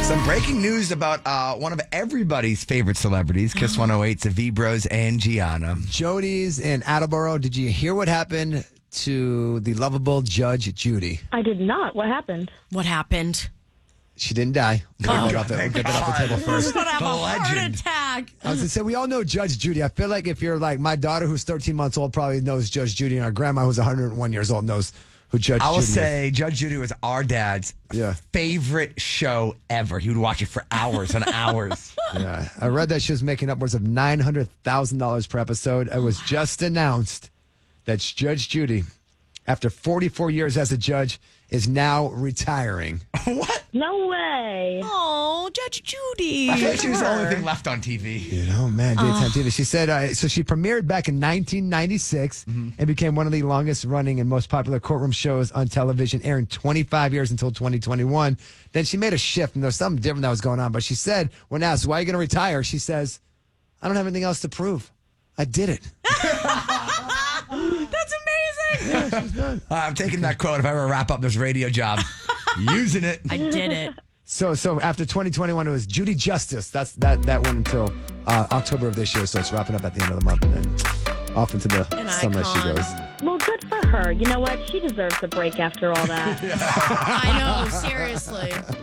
Some breaking news about one of everybody's favorite celebrities, Kiss 108's Vibros and Gianna. Jody's in Attleboro. Did you hear what happened to the lovable Judge Judy? I did not. What happened? What happened? She didn't die. Get that off the table Who's first. going to have The a heart legend. attack? I was going to say, we all know Judge Judy. I feel like if you're like my daughter, who's 13 months old, probably knows Judge Judy, and our grandma, who's 101 years old, knows who Judge I will Judy is. say Judge Judy was our dad's favorite show ever. He would watch it for hours and hours. Yeah, I read that she was making upwards of $900,000 per episode. It was just announced that Judge Judy, after 44 years as a judge, is now retiring. What? No way. Oh, Judge Judy. I feel like she was the only thing left on TV. You know, man, daytime TV. She said, so she premiered back in 1996 and became one of the longest running and most popular courtroom shows on television, airing 25 years until 2021. Then she made a shift, and there was something different that was going on. But she said, when asked, why are you going to retire? She says, I don't have anything else to prove. I did it. That's amazing. I'm taking that quote. If I ever wrap up this radio job, using it. I did it. So after 2021, it was Judy Justice. That went until October of this year. So it's wrapping up at the end of the month, and then off into the An summer she icon. goes. Well, good for her. You know what? She deserves a break after all that. I know, seriously.